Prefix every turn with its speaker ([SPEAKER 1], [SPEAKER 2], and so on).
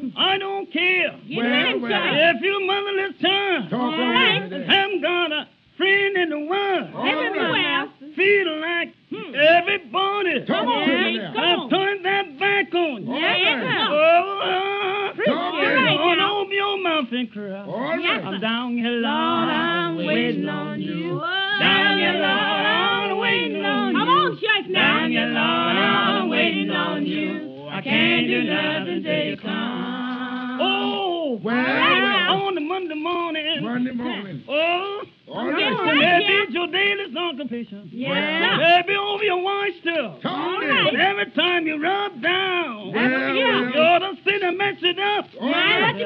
[SPEAKER 1] I don't care.
[SPEAKER 2] Well.
[SPEAKER 1] If you motherless son,
[SPEAKER 2] Talk on
[SPEAKER 3] right.
[SPEAKER 2] there.
[SPEAKER 1] haven't got a friend in the world.
[SPEAKER 3] Everywhere.
[SPEAKER 1] Feel like everybody
[SPEAKER 2] Talk on
[SPEAKER 3] Yeah.
[SPEAKER 2] there.
[SPEAKER 1] has turned their back on you.
[SPEAKER 3] Yeah.
[SPEAKER 1] Oh,
[SPEAKER 2] Talk
[SPEAKER 3] right
[SPEAKER 1] Lord,
[SPEAKER 3] now.
[SPEAKER 1] open your mouth and cry.
[SPEAKER 2] All right.
[SPEAKER 1] I'm down here, Lord,
[SPEAKER 3] Lord, I'm waiting on you.
[SPEAKER 1] Down here, Lord, I'm waiting on you.
[SPEAKER 3] Come on, church now.
[SPEAKER 1] Down here, Lord, I'm waiting on you. I can't do nothing till you come. Oh,
[SPEAKER 2] Well.
[SPEAKER 1] on the Monday morning.
[SPEAKER 2] Monday morning.
[SPEAKER 1] Oh,
[SPEAKER 2] All
[SPEAKER 3] Yes,
[SPEAKER 2] right.
[SPEAKER 3] sir.
[SPEAKER 1] there be your daily sanctification.
[SPEAKER 3] Yeah.
[SPEAKER 1] There be over your wine stuff.
[SPEAKER 2] Talk
[SPEAKER 3] All
[SPEAKER 2] there.
[SPEAKER 3] right.
[SPEAKER 1] But every time you rub down,
[SPEAKER 2] Well,
[SPEAKER 1] you ought to sit and mess it up.
[SPEAKER 2] All right.